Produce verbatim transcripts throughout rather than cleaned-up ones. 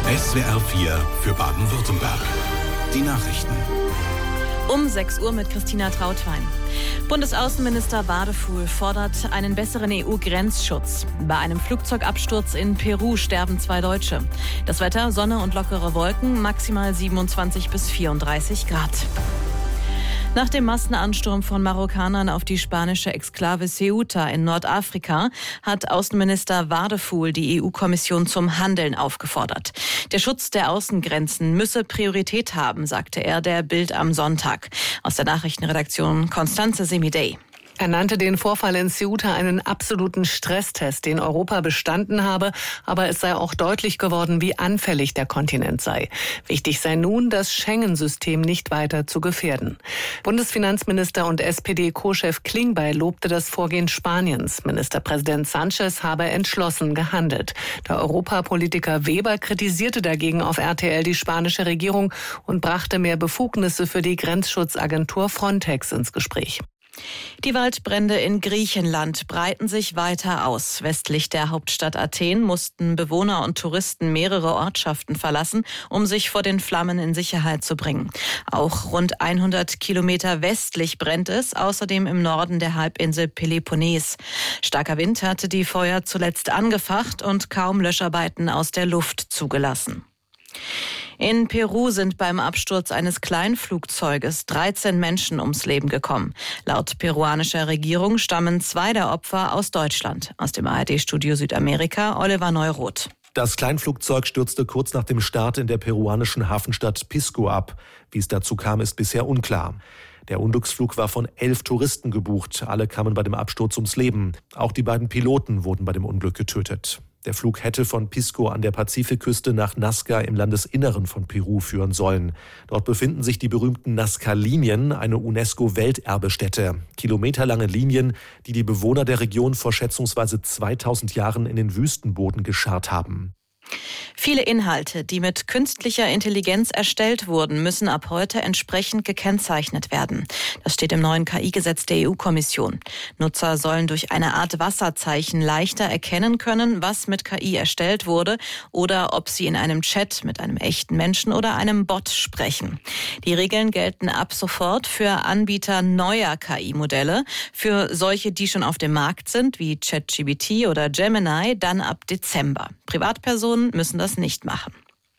S W R vier für Baden-Württemberg. Die Nachrichten. Um sechs Uhr mit Christina Trautwein. Bundesaußenminister Wadefuhl fordert einen besseren E U-Grenzschutz. Bei einem Flugzeugabsturz in Peru sterben zwei Deutsche. Das Wetter, Sonne und lockere Wolken, maximal siebenundzwanzig bis vierunddreißig Grad. Nach dem Massenansturm von Marokkanern auf die spanische Exklave Ceuta in Nordafrika hat Außenminister Wadefuhl die E U-Kommission zum Handeln aufgefordert. Der Schutz der Außengrenzen müsse Priorität haben, sagte er der Bild am Sonntag. Aus der Nachrichtenredaktion Constanze Semidey. Er nannte den Vorfall in Ceuta einen absoluten Stresstest, den Europa bestanden habe. Aber es sei auch deutlich geworden, wie anfällig der Kontinent sei. Wichtig sei nun, das Schengen-System nicht weiter zu gefährden. Bundesfinanzminister und S P D-Co-Chef Klingbeil lobte das Vorgehen Spaniens. Ministerpräsident Sánchez habe entschlossen gehandelt. Der Europapolitiker Weber kritisierte dagegen auf R T L die spanische Regierung und brachte mehr Befugnisse für die Grenzschutzagentur Frontex ins Gespräch. Die Waldbrände in Griechenland breiten sich weiter aus. Westlich der Hauptstadt Athen mussten Bewohner und Touristen mehrere Ortschaften verlassen, um sich vor den Flammen in Sicherheit zu bringen. Auch rund hundert Kilometer westlich brennt es, außerdem im Norden der Halbinsel Peloponnes. Starker Wind hatte die Feuer zuletzt angefacht und kaum Löscharbeiten aus der Luft zugelassen. In Peru sind beim Absturz eines Kleinflugzeuges dreizehn Menschen ums Leben gekommen. Laut peruanischer Regierung stammen zwei der Opfer aus Deutschland. Aus dem A R D-Studio Südamerika, Oliver Neuroth. Das Kleinflugzeug stürzte kurz nach dem Start in der peruanischen Hafenstadt Pisco ab. Wie es dazu kam, ist bisher unklar. Der Unglücksflug war von elf Touristen gebucht. Alle kamen bei dem Absturz ums Leben. Auch die beiden Piloten wurden bei dem Unglück getötet. Der Flug hätte von Pisco an der Pazifikküste nach Nazca im Landesinneren von Peru führen sollen. Dort befinden sich die berühmten Nazca-Linien, eine UNESCO-Welterbestätte. Kilometerlange Linien, die die Bewohner der Region vor schätzungsweise zweitausend Jahren in den Wüstenboden gescharrt haben. Viele Inhalte, die mit künstlicher Intelligenz erstellt wurden, müssen ab heute entsprechend gekennzeichnet werden. Das steht im neuen K I-Gesetz der E U-Kommission. Nutzer sollen durch eine Art Wasserzeichen leichter erkennen können, was mit K I erstellt wurde oder ob sie in einem Chat mit einem echten Menschen oder einem Bot sprechen. Die Regeln gelten ab sofort für Anbieter neuer K I-Modelle. Für solche, die schon auf dem Markt sind, wie ChatGPT oder Gemini, dann ab Dezember. Privatpersonen müssen das nicht machen.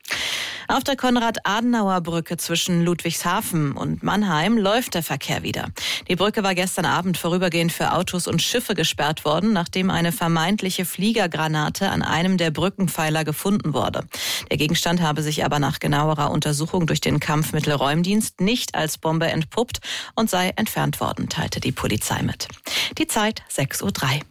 Auf der Konrad-Adenauer-Brücke zwischen Ludwigshafen und Mannheim läuft der Verkehr wieder. Die Brücke war gestern Abend vorübergehend für Autos und Schiffe gesperrt worden, nachdem eine vermeintliche Fliegergranate an einem der Brückenpfeiler gefunden wurde. Der Gegenstand habe sich aber nach genauerer Untersuchung durch den Kampfmittelräumdienst nicht als Bombe entpuppt und sei entfernt worden, teilte die Polizei mit. Die Zeit sechs Uhr drei.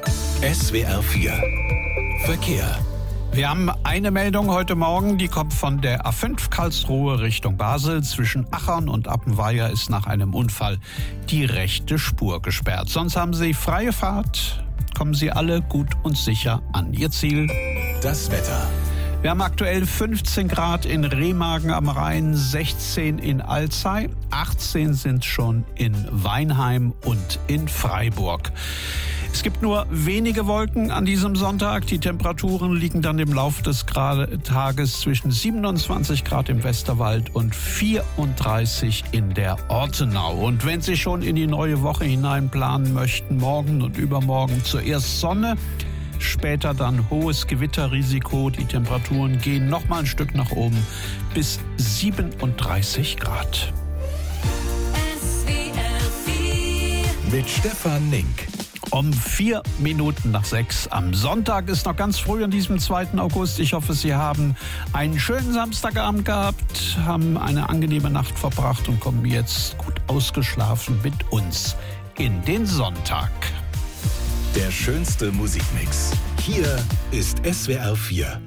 S W R vier Verkehr. Wir haben eine Meldung heute Morgen, die kommt von der A fünf Karlsruhe Richtung Basel. Zwischen Achern und Appenweier ist nach einem Unfall die rechte Spur gesperrt. Sonst haben Sie freie Fahrt. Kommen Sie alle gut und sicher an Ihr Ziel. Das Wetter. Wir haben aktuell fünfzehn Grad in Remagen am Rhein, sechzehn in Alzey, achtzehn sind schon in Weinheim und in Freiburg. Es gibt nur wenige Wolken an diesem Sonntag. Die Temperaturen liegen dann im Laufe des Tages zwischen siebenundzwanzig Grad im Westerwald und vierunddreißig in der Ortenau. Und wenn Sie schon in die neue Woche hinein planen möchten, morgen und übermorgen zuerst Sonne, später dann hohes Gewitterrisiko. Die Temperaturen gehen noch mal ein Stück nach oben bis siebenunddreißig Grad. Mit Stefan Link. Um vier Minuten nach sechs am Sonntag ist noch ganz früh an diesem zweiten August. Ich hoffe, Sie haben einen schönen Samstagabend gehabt, haben eine angenehme Nacht verbracht und kommen jetzt gut ausgeschlafen mit uns in den Sonntag. Der schönste Musikmix. Hier ist S W R vier.